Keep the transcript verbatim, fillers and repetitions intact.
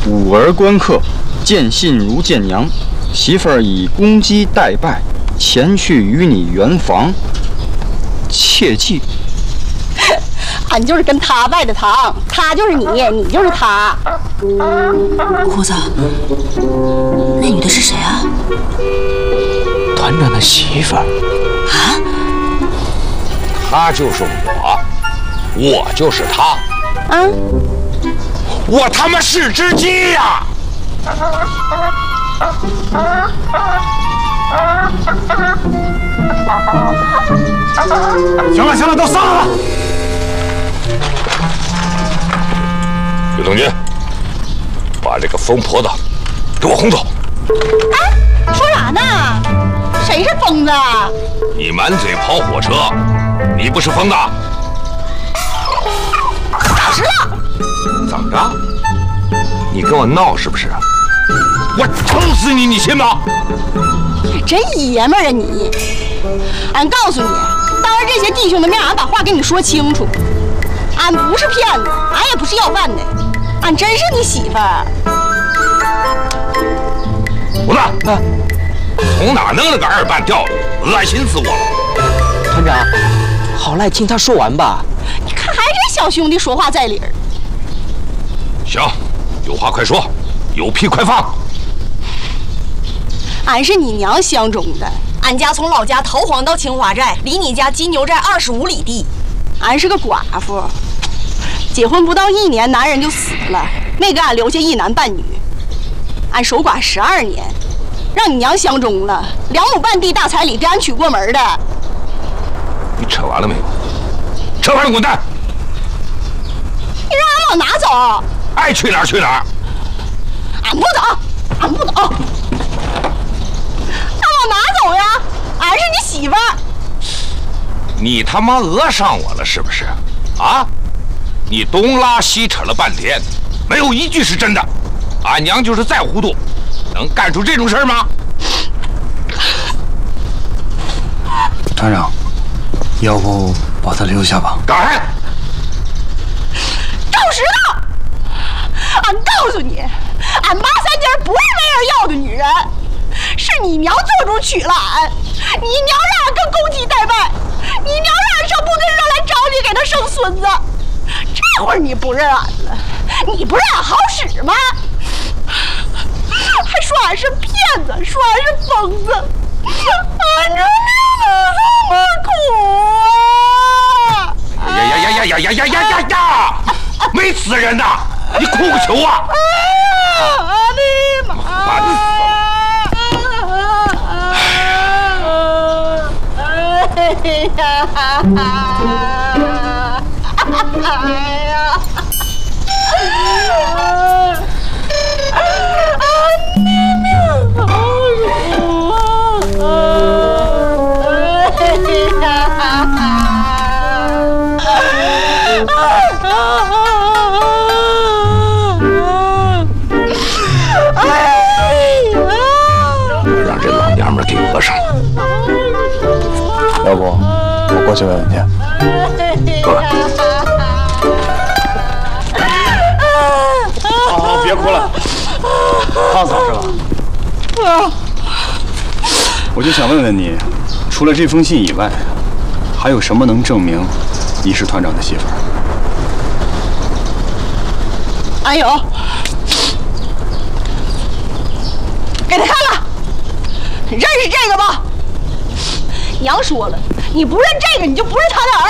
五儿观客，见信如见娘。媳妇儿以公鸡代拜，前去与你圆房。切记。 俺就是跟他拜的堂，他就是你，你就是他。 胡子，那女的是谁啊？ 团长的媳妇儿。 啊？ 她就是我，我就是她。 嗯。 我他妈是只鸡呀！ 行了行了，都散了。 刘东军，把这个疯婆子给我轰走！ 哎，说啥呢？谁是疯子？ 你满嘴跑火车，你不是疯子？ 咋是了？ 怎么着？你跟我闹是不是？我抽死你，你信吗？ 真爷们儿啊你！俺告诉你，当着这些弟兄的面，俺把话跟你说清楚。俺不是骗子，俺也不是要饭的，俺真是你媳妇儿。 胡子，啊，从哪弄了个二半吊子？恶心死我了！ 团长，好赖听他说完吧。 你看，还这小兄弟说话在理儿。 行，有话快说，有屁快放。 俺是你娘相中的， 俺家从老家逃荒到青花寨，离你家金牛寨二十五里地。 俺是个寡妇，结婚不到一年，男人就死了，没给俺留下一男半女。俺守寡十二年，让你娘相中了，两亩半地大彩礼给俺娶过门的。 你扯完了没有？扯完了滚蛋！ 你让俺往哪走？ 爱去哪儿去哪儿。 俺不走，俺不走。俺往哪走呀？俺是你媳妇儿。 你他妈讹上我了是不是？啊！你东拉西扯了半天，没有一句是真的。俺娘就是再糊涂，能干出这种事儿吗？ 团长，要不把他留下吧？ 敢！ 赵石头，俺告诉你，俺妈三姐不是没人要的女人，是你娘做主娶了俺，你娘让俺跟公鸡代拜，你娘让俺上部队上来找你给她生孙子，这会儿你不认俺了，你不认俺好使吗？还说俺是骗子，说俺是疯子，俺这命怎么这么苦啊！ 呀呀呀呀呀呀呀呀呀呀！没死人呐！你哭个球啊！ 哎呀，我的妈！ 烦死了！哎呀！哎呀！ 让这老娘们给讹上了。 要不我过去问问去。 过来。 好好，别哭了。胖嫂是吧？ 啊！ 我就想问问你，除了这封信以外，还有什么能证明你是团长的媳妇儿？ 俺有，给他看看，认识这个吧？娘说了，你不认这个，你就不是他的儿。